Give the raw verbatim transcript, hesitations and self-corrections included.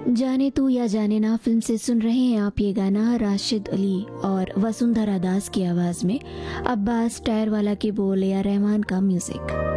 जाने तू या जाने ना फिल्म से सुन रहे हैं आप ये गाना राशिद अली और वसुंधरा दास की आवाज़ में। अब्बास टायर वाला के बोल या रहमान का म्यूज़िक।